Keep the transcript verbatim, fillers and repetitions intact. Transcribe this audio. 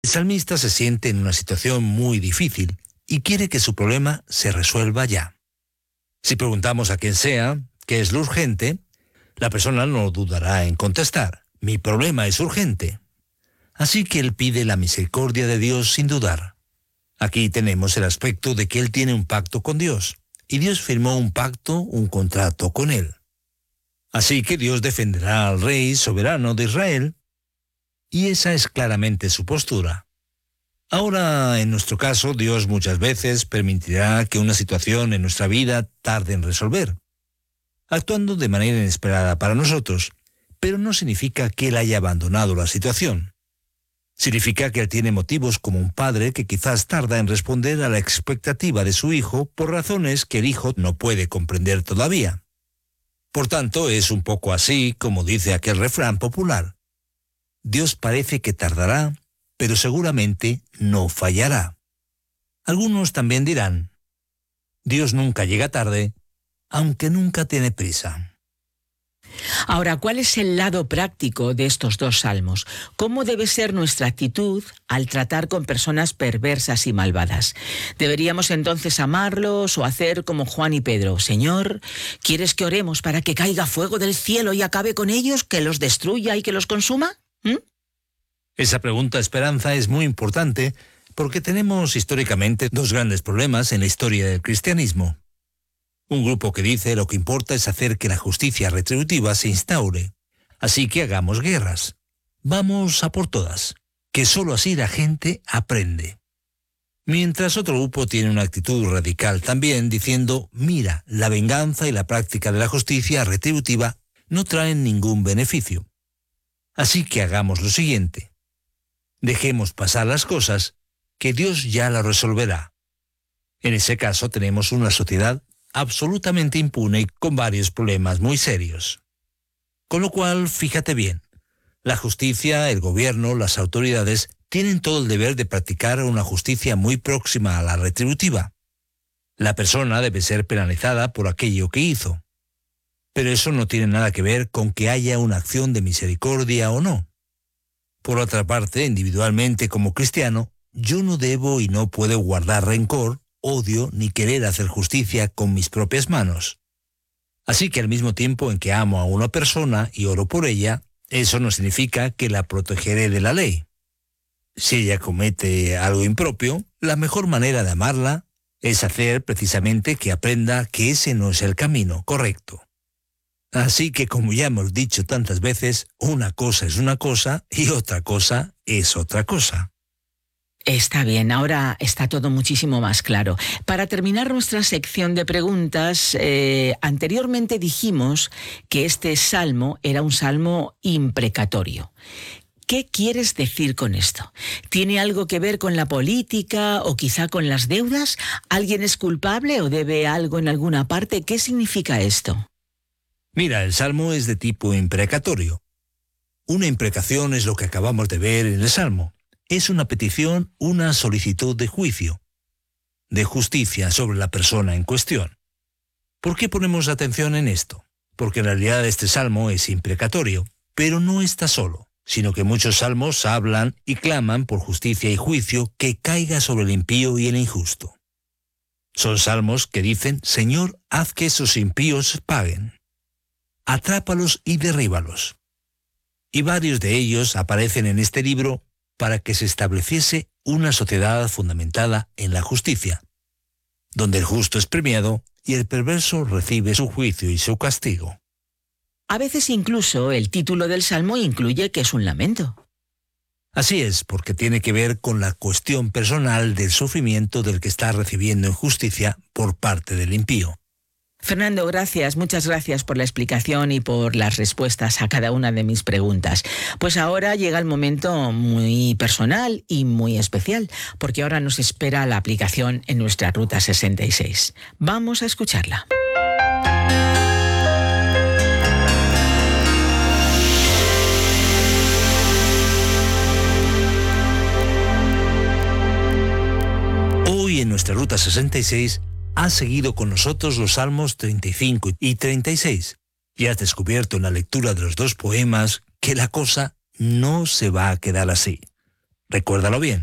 El salmista se siente en una situación muy difícil y quiere que su problema se resuelva ya. Si preguntamos a quien sea qué es lo urgente, la persona no dudará en contestar: mi problema es urgente. Así que él pide la misericordia de Dios sin dudar. Aquí tenemos el aspecto de que él tiene un pacto con Dios, y Dios firmó un pacto, un contrato con él. Así que Dios defenderá al rey soberano de Israel, y esa es claramente su postura. Ahora, en nuestro caso, Dios muchas veces permitirá que una situación en nuestra vida tarde en resolver, actuando de manera inesperada para nosotros, pero no significa que Él haya abandonado la situación. Significa que Él tiene motivos como un padre que quizás tarda en responder a la expectativa de su hijo por razones que el hijo no puede comprender todavía. Por tanto, es un poco así como dice aquel refrán popular: Dios parece que tardará, pero seguramente no fallará. Algunos también dirán: Dios nunca llega tarde, aunque nunca tiene prisa. Ahora, ¿cuál es el lado práctico de estos dos salmos? ¿Cómo debe ser nuestra actitud al tratar con personas perversas y malvadas? ¿Deberíamos entonces amarlos o hacer como Juan y Pedro? Señor, ¿quieres que oremos para que caiga fuego del cielo y acabe con ellos, que los destruya y que los consuma? ¿Mm? Esa pregunta, Esperanza, es muy importante porque tenemos históricamente dos grandes problemas en la historia del cristianismo. Un grupo que dice lo que importa es hacer que la justicia retributiva se instaure, así que hagamos guerras. Vamos a por todas, que solo así la gente aprende. Mientras otro grupo tiene una actitud radical también, diciendo: mira, la venganza y la práctica de la justicia retributiva no traen ningún beneficio. Así que hagamos lo siguiente: dejemos pasar las cosas, que Dios ya las resolverá. En ese caso tenemos una sociedad absolutamente impune y con varios problemas muy serios. Con lo cual, fíjate bien, la justicia, el gobierno, las autoridades tienen todo el deber de practicar una justicia muy próxima a la retributiva. La persona debe ser penalizada por aquello que hizo. Pero eso no tiene nada que ver con que haya una acción de misericordia o no. Por otra parte, individualmente como cristiano, yo no debo y no puedo guardar rencor, odio ni querer hacer justicia con mis propias manos. Así que al mismo tiempo en que amo a una persona y oro por ella, eso no significa que la protegeré de la ley. Si ella comete algo impropio, la mejor manera de amarla es hacer precisamente que aprenda que ese no es el camino correcto. Así que, como ya hemos dicho tantas veces, una cosa es una cosa y otra cosa es otra cosa. Está bien, ahora está todo muchísimo más claro. Para terminar nuestra sección de preguntas, eh, anteriormente dijimos que este salmo era un salmo imprecatorio. ¿Qué quieres decir con esto? ¿Tiene algo que ver con la política o quizá con las deudas? ¿Alguien es culpable o debe algo en alguna parte? ¿Qué significa esto? Mira, el salmo es de tipo imprecatorio. Una imprecación es lo que acabamos de ver en el salmo. Es una petición, una solicitud de juicio, de justicia sobre la persona en cuestión. ¿Por qué ponemos atención en esto? Porque en realidad este salmo es imprecatorio, pero no está solo, sino que muchos salmos hablan y claman por justicia y juicio que caiga sobre el impío y el injusto. Son salmos que dicen: Señor, haz que esos impíos paguen. Atrápalos y derríbalos. Y varios de ellos aparecen en este libro para que se estableciese una sociedad fundamentada en la justicia, donde el justo es premiado y el perverso recibe su juicio y su castigo. A veces incluso el título del salmo incluye que es un lamento. Así es, porque tiene que ver con la cuestión personal del sufrimiento del que está recibiendo injusticia por parte del impío. Fernando, gracias, muchas gracias por la explicación y por las respuestas a cada una de mis preguntas. Pues ahora llega el momento muy personal y muy especial, porque ahora nos espera la aplicación en nuestra Ruta sesenta y seis. Vamos a escucharla. Hoy en nuestra Ruta sesenta y seis has seguido con nosotros los Salmos treinta y cinco y treinta y seis y has descubierto en la lectura de los dos poemas que la cosa no se va a quedar así. Recuérdalo bien.